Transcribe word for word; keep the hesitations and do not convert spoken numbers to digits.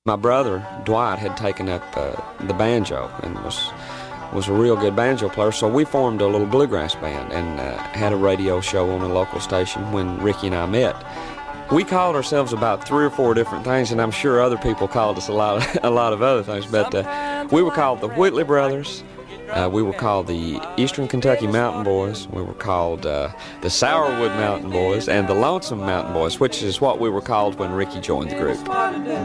My brother, Dwight, had taken up uh, the banjo and was was a real good banjo player, so we formed a little bluegrass band and uh, had a radio show on a local station when Ricky and I met. We called ourselves about three or four different things, and I'm sure other people called us a lot of, a lot of other things, but uh, we were called the Whitley Brothers, uh, we were called the Eastern Kentucky Mountain Boys, we were called uh, the Sourwood Mountain Boys, and the Lonesome Mountain Boys, which is what we were called when Ricky joined the group.